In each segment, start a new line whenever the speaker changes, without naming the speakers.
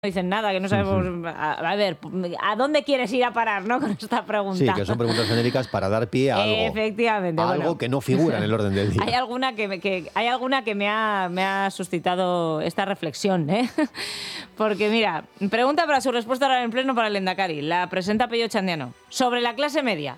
dicen nada, que no sabemos. A ver, ¿a dónde quieres ir a parar, no? Con esta pregunta.
Sí, que son preguntas genéricas para dar pie a algo.
Efectivamente.
Algo que no figura en el orden del día.
Hay alguna que me ha suscitado esta reflexión, ¿eh? Porque mira, pregunta para su respuesta ahora en pleno para el Lehendakari. La presenta Pello Chandiano. Sobre la clase media.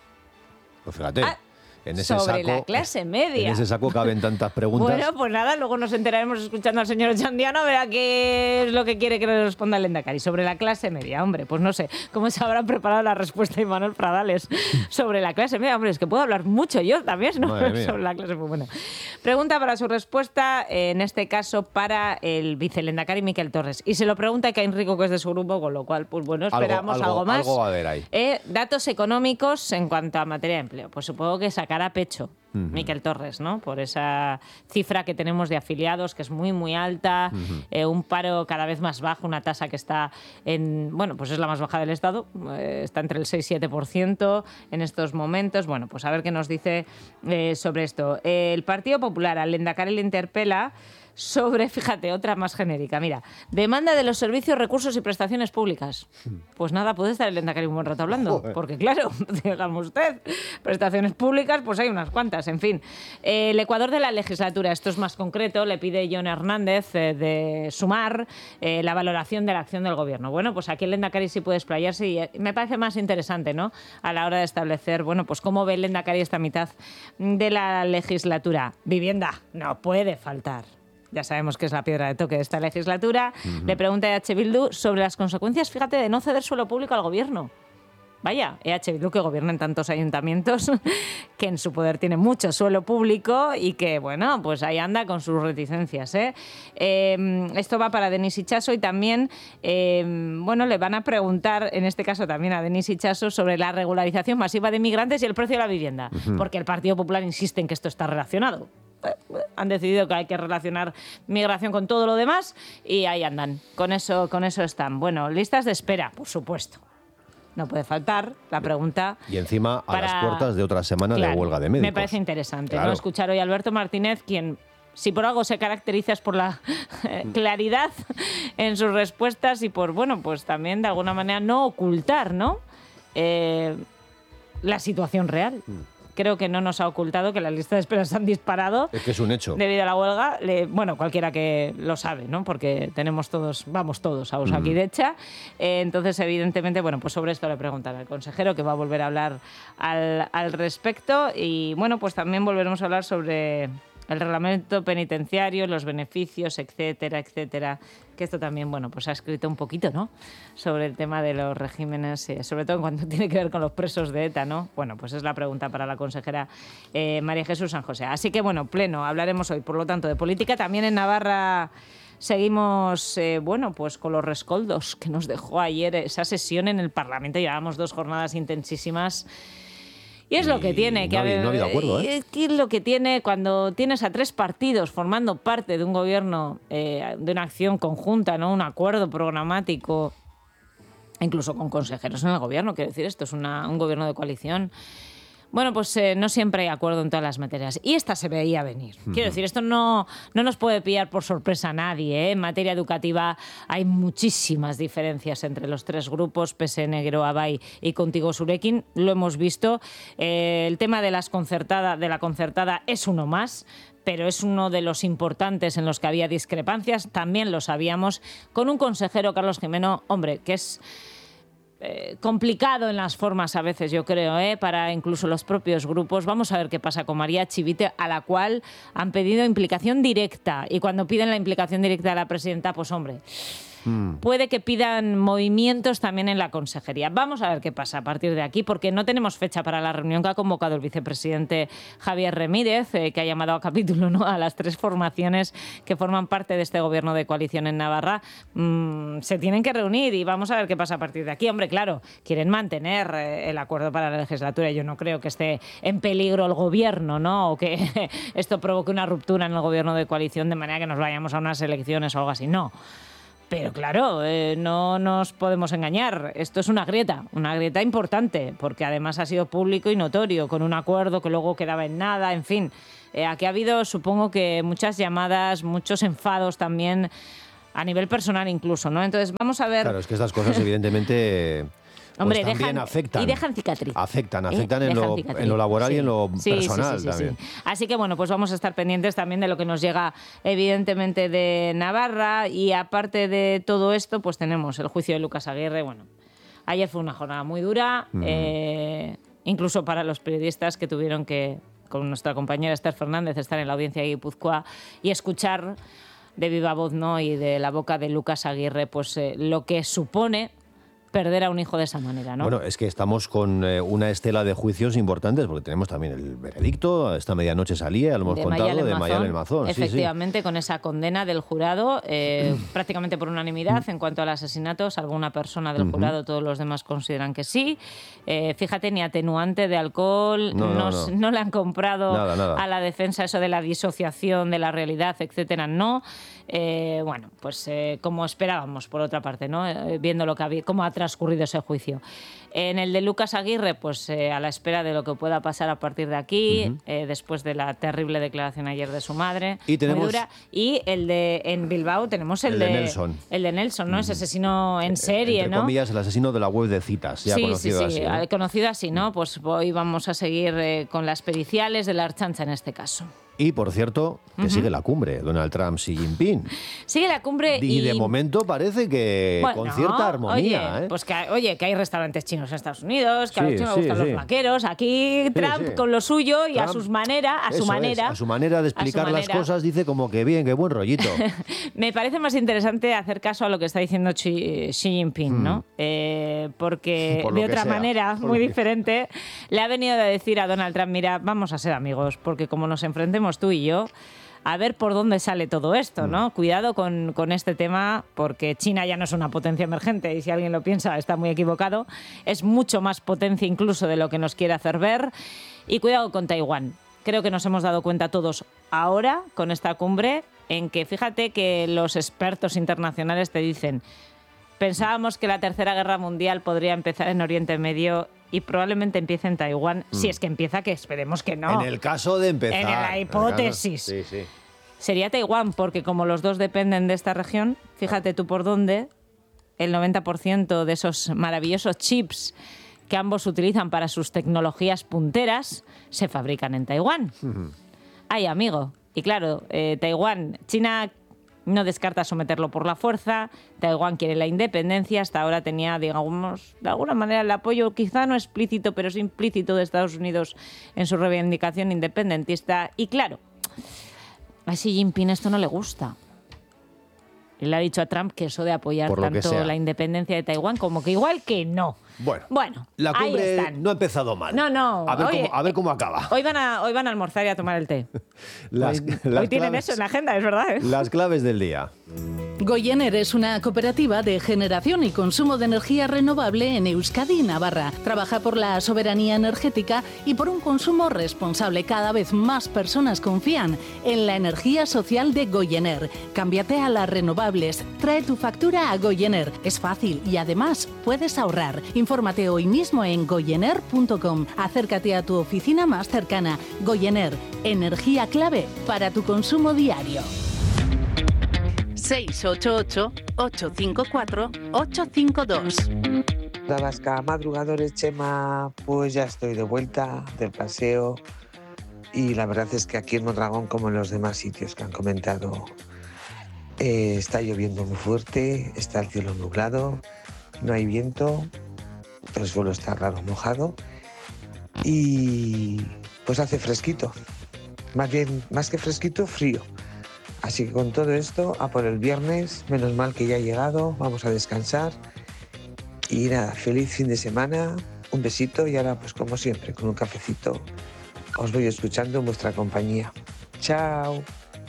Pues fíjate. En ese
sobre
saco,
la clase media.
En ese saco caben tantas preguntas.
Bueno, pues nada, luego nos enteraremos escuchando al señor Chandiano a ver a qué es lo que quiere que le responda el Lehendakari. Sobre la clase media, hombre, pues no sé cómo se habrá preparado la respuesta Imanol Pradales sobre la clase media. Hombre, es que puedo hablar mucho yo también, ¿no? Sobre la clase media. Bueno, pregunta para su respuesta, en este caso para el vicelehendakari Miquel Torres. Y se lo pregunta a Enrico, que es de su grupo, con lo cual, pues bueno, esperamos algo más.
Algo va a haber ahí.
Datos económicos en cuanto a materia de empleo. Pues supongo que sacará pecho Miquel Torres, ¿no? Por esa cifra que tenemos de afiliados, que es muy, muy alta, un paro cada vez más bajo, una tasa que está en, bueno, pues es la más baja del Estado, está entre el 6 y 7% en estos momentos. Bueno, pues a ver qué nos dice sobre esto. El Partido Popular, al Lehendakari le interpela sobre, fíjate, otra más genérica. Mira, demanda de los servicios, recursos y prestaciones públicas. Pues nada, puede estar el Lehendakari un buen rato hablando. Porque claro, dígame usted, prestaciones públicas, pues hay unas cuantas, en fin. El Ecuador de la legislatura, esto es más concreto, le pide Jon Hernández de Sumar la valoración de la acción del gobierno. Bueno, pues aquí el Lehendakari sí puede explayarse y me parece más interesante, ¿no? A la hora de establecer, bueno, pues cómo ve el Lehendakari esta mitad de la legislatura. Vivienda, no puede faltar. Ya sabemos que es la piedra de toque de esta legislatura. Le pregunta a EH Bildu sobre las consecuencias, fíjate, de no ceder suelo público al gobierno. Vaya, EH Bildu que gobierna en tantos ayuntamientos, que en su poder tiene mucho suelo público y que, bueno, pues ahí anda con sus reticencias, ¿eh? Esto va para Denis Itxaso y también, bueno, le van a preguntar, en este caso también a Denis Itxaso, sobre la regularización masiva de migrantes y el precio de la vivienda. Porque el Partido Popular insiste en que esto está relacionado. Han decidido que hay que relacionar migración con todo lo demás y ahí andan. Con eso están. Bueno, listas de espera, por supuesto. No puede faltar la pregunta.
Y encima a las puertas de otra semana de huelga de médicos.
Me parece interesante,
claro,
¿no? Escuchar hoy a Alberto Martínez, quien, si por algo se caracteriza, es por la claridad en sus respuestas y por, bueno, pues también de alguna manera no ocultar, ¿no? La situación real. Creo que no nos ha ocultado que las listas de espera se han disparado.
Es que es un hecho.
Debido a la huelga. Bueno, cualquiera que lo sabe, ¿no? Porque vamos todos a Osakidecha. Entonces, evidentemente, bueno, pues sobre esto le preguntaré al consejero, que va a volver a hablar al respecto. Y, bueno, pues también volveremos a hablar sobre el reglamento penitenciario, los beneficios, etcétera, etcétera. Que esto también, bueno, pues ha escrito un poquito, ¿no? Sobre el tema de los regímenes, sobre todo en cuanto tiene que ver con los presos de ETA, ¿no? Bueno, pues es la pregunta para la consejera María Jesús San José. Así que, bueno, pleno, hablaremos hoy, por lo tanto, de política. También en Navarra seguimos, bueno, pues con los rescoldos que nos dejó ayer esa sesión en el Parlamento. Llevábamos 2 jornadas intensísimas. Y es lo que tiene.
No ha habido acuerdo, ¿eh?
Es lo que tiene cuando tienes a 3 partidos formando parte de un gobierno, de una acción conjunta, ¿no? Un acuerdo programático, incluso con consejeros en el gobierno. Quiero decir, esto es un gobierno de coalición. Bueno, pues no siempre hay acuerdo en todas las materias. Y esta se veía venir. Quiero decir, esto no nos puede pillar por sorpresa a nadie, ¿eh? En materia educativa hay muchísimas diferencias entre los 3 grupos, PSN, Geroa Bai y Contigo Zurekin. Lo hemos visto. El tema de la concertada es uno más, pero es uno de los importantes en los que había discrepancias. También lo sabíamos con un consejero, Carlos Gimeno, hombre, que es complicado en las formas a veces, yo creo, para incluso los propios grupos. Vamos a ver qué pasa con María Chivite, a la cual han pedido implicación directa. Y cuando piden la implicación directa de la presidenta, pues hombre, puede que pidan movimientos también en la consejería. Vamos a ver qué pasa a partir de aquí, porque no tenemos fecha para la reunión que ha convocado el vicepresidente Javier Remírez, que ha llamado a capítulo, ¿no?, a las 3 formaciones que forman parte de este gobierno de coalición en Navarra. Se tienen que reunir y vamos a ver qué pasa a partir de aquí. Hombre, claro, quieren mantener el acuerdo para la legislatura. Yo no creo que esté en peligro el gobierno, ¿no?, o que esto provoque una ruptura en el gobierno de coalición de manera que nos vayamos a unas elecciones o algo así. No. Pero claro, no nos podemos engañar. Esto es una grieta importante, porque además ha sido público y notorio, con un acuerdo que luego quedaba en nada, en fin. Aquí ha habido, supongo que muchas llamadas, muchos enfados también a nivel personal incluso, ¿no? Entonces vamos a ver...
Claro, es que estas cosas evidentemente...
Hombre,
pues también afectan.
Y dejan cicatriz.
Afectan en lo laboral y en lo personal también.
Sí. Así que bueno, pues vamos a estar pendientes también de lo que nos llega evidentemente de Navarra, y aparte de todo esto, pues tenemos el juicio de Lucas Aguirre. Bueno, ayer fue una jornada muy dura, incluso para los periodistas que tuvieron que, con nuestra compañera Esther Fernández, estar en la audiencia de Guipúzcoa y escuchar de viva voz, ¿no?, y de la boca de Lucas Aguirre, pues lo que supone perder a un hijo de esa manera, ¿no?
Bueno, es que estamos con una estela de juicios importantes, porque tenemos también el veredicto, esta medianoche salía, lo hemos contado, de Mayalen Mazón.
Efectivamente, con esa condena del jurado, prácticamente por unanimidad en cuanto al asesinato, salvo una persona del jurado, todos los demás consideran que sí. Fíjate, ni atenuante de alcohol, no le han comprado
nada.
a la defensa eso de la disociación de la realidad, etcétera, no. Bueno, pues como esperábamos, por otra parte, ¿no? Viendo cómo ha transcurrido ese juicio. En el de Lucas Aguirre, pues a la espera de lo que pueda pasar a partir de aquí, después de la terrible declaración ayer de su madre,
y tenemos,
muy dura. Y el de en Bilbao tenemos el de Nelson. El de Nelson, ¿no? Ese asesino en serie,
entre comillas, el asesino de la web de citas, ya conocido así. ¿no?
Conocido así, ¿no? Pues hoy vamos a seguir con las periciales de la Ertzaintza en este caso.
Y, por cierto, que sigue la cumbre, Donald Trump, Xi Jinping.
Sigue la cumbre
y de momento parece que con cierta armonía.
Pues que hay restaurantes chinos en Estados Unidos, que a los chinos les gustan los vaqueros. Aquí Trump con lo suyo y Trump, a su manera de explicar las cosas, dice como que bien, que buen rollito. Me parece más interesante hacer caso a lo que está diciendo Xi Jinping, ¿no? Porque de otra manera, muy diferente, le ha venido a decir a Donald Trump, mira, vamos a ser amigos, porque como nos enfrentemos tú y yo, a ver por dónde sale todo esto, ¿no? Cuidado con este tema, porque China ya no es una potencia emergente, y si alguien lo piensa está muy equivocado. Es mucho más potencia incluso de lo que nos quiere hacer ver. Y cuidado con Taiwán. Creo que nos hemos dado cuenta todos ahora, con esta cumbre, en que fíjate que los expertos internacionales te dicen: pensábamos que la Tercera Guerra Mundial podría empezar en Oriente Medio y probablemente empiece en Taiwán, si es que empieza, que esperemos que no.
En el caso de empezar.
En la hipótesis.
Sí.
Sería Taiwán, porque como los dos dependen de esta región, fíjate tú por dónde, el 90% de esos maravillosos chips que ambos utilizan para sus tecnologías punteras se fabrican en Taiwán. Ay, amigo. Y claro, Taiwán, China no descarta someterlo por la fuerza. Taiwán quiere la independencia. Hasta ahora tenía, digamos, de alguna manera el apoyo, quizá no explícito, pero es implícito, de Estados Unidos en su reivindicación independentista. Y claro, a Xi Jinping esto no le gusta. Y le ha dicho a Trump que eso de apoyar tanto la independencia de Taiwán, como que igual que no. Bueno,
la cumbre no ha empezado mal.
No.
A ver cómo acaba.
Hoy van a almorzar y a tomar el té. Hoy tienen eso en la agenda, es verdad.
Las claves del día.
Goyener es una cooperativa de generación y consumo de energía renovable en Euskadi y Navarra. Trabaja por la soberanía energética y por un consumo responsable. Cada vez más personas confían en la energía social de Goyener. Cámbiate a las renovables. Trae tu factura a Goyener. Es fácil y además puedes ahorrar. Infórmate hoy mismo en goyener.com. Acércate a tu oficina más cercana. Goyener, energía clave para tu consumo diario.
688-854-852. La vasca, madrugadores, Chema, pues ya estoy de vuelta del paseo y la verdad es que aquí en Mondragón, como en los demás sitios que han comentado, está lloviendo muy fuerte, está el cielo nublado, no hay viento, el suelo está raro mojado y pues hace fresquito, más que fresquito, frío. Así que con todo esto, a por el viernes, menos mal que ya ha llegado, vamos a descansar. Y nada, feliz fin de semana, un besito y ahora pues como siempre, con un cafecito, os voy escuchando en vuestra compañía. Chao.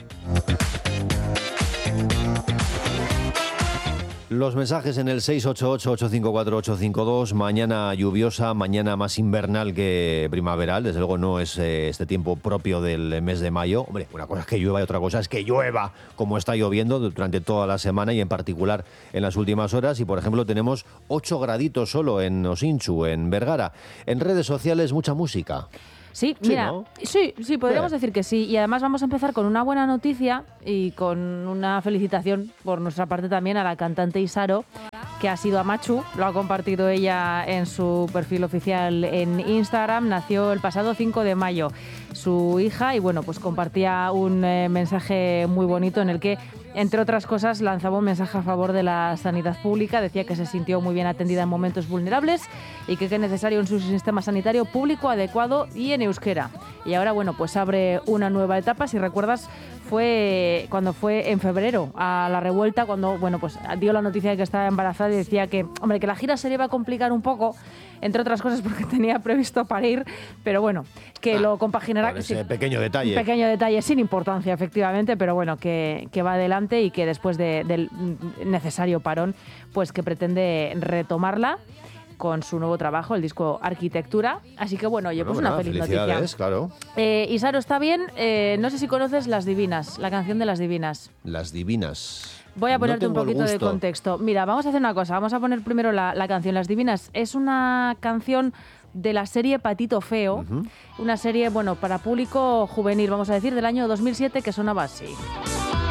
Los mensajes en el 688-854-852. Mañana lluviosa, mañana más invernal que primaveral. Desde luego no es este tiempo propio del mes de mayo. Hombre, una cosa es que llueva y otra cosa es que llueva como está lloviendo durante toda la semana y en particular en las últimas horas. Y por ejemplo tenemos 8 graditos solo en Osintxu, en Vergara. En redes sociales mucha música.
Sí,
Sí,
mira,
¿no?
sí, podríamos decir que sí. Y además vamos a empezar con una buena noticia y con una felicitación por nuestra parte también a la cantante Isaro, que ha sido Amachu, lo ha compartido ella en su perfil oficial en Instagram, nació el pasado 5 de mayo su hija y bueno, pues compartía un mensaje muy bonito en el que, entre otras cosas, lanzaba un mensaje a favor de la sanidad pública, decía que se sintió muy bien atendida en momentos vulnerables y que es necesario un sistema sanitario público adecuado y en euskera. Y ahora, bueno, pues abre una nueva etapa, si recuerdas, fue cuando fue en febrero a la revuelta, cuando, bueno, pues dio la noticia de que estaba embarazada y decía que, hombre, que la gira se le iba a complicar un poco, entre otras cosas porque tenía previsto parir, pero bueno, que lo compaginará.
Por ese pequeño detalle.
Un pequeño detalle sin importancia, efectivamente, pero bueno, que va adelante y que después del necesario parón, pues que pretende retomarla con su nuevo trabajo, el disco Arquitectura. Así que bueno, oye, pues una feliz noticia.
Claro.
Isaro, ¿está bien? No sé si conoces Las Divinas, la canción de Las Divinas.
Las Divinas.
Voy a ponerte un
No tengo el
poquito de
gusto.
contexto. Mira, vamos a hacer una cosa. Vamos a poner primero la canción Las Divinas. Es una canción de la serie Patito Feo, una serie, bueno, para público juvenil, vamos a decir, del año 2007, que sonaba así.